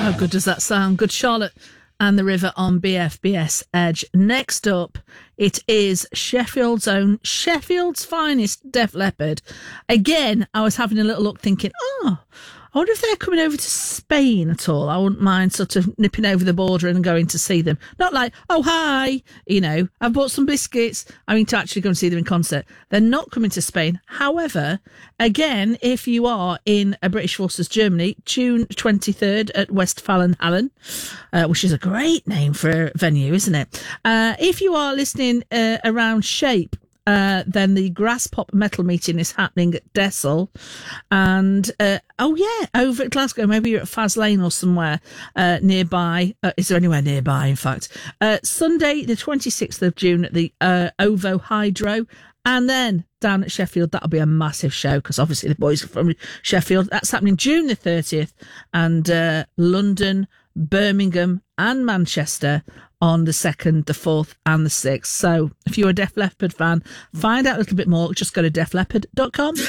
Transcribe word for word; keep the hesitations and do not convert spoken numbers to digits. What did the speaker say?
How good does that sound? Good Charlotte and the River on B F B S Edge. Next up, it is Sheffield's own, Sheffield's finest Def Leppard. Again, I was having a little look thinking, oh, I wonder if they're coming over to Spain at all. I wouldn't mind sort of nipping over the border and going to see them. Not like, oh, hi, you know, I've bought some biscuits. I mean, to actually go and see them in concert. They're not coming to Spain. However, again, if you are in a British Forces Germany, June twenty-third at Westfalenhallen, uh, which is a great name for a venue, isn't it? Uh, if you are listening uh, around Shape, Uh, then the Grass Pop Metal Meeting is happening at Dessel. And, uh, oh yeah, over at Glasgow, maybe you're at Faz Lane or somewhere uh, nearby. Uh, is there anywhere nearby, in fact? Uh, Sunday, the twenty-sixth of June at the uh, Ovo Hydro. And then down at Sheffield, that'll be a massive show because obviously the boys are from Sheffield. That's happening June the thirtieth. And uh, London, Birmingham and Manchester on the second, the fourth and the sixth. So if you're a Def Leppard fan, find out a little bit more. Just go to def leppard dot com.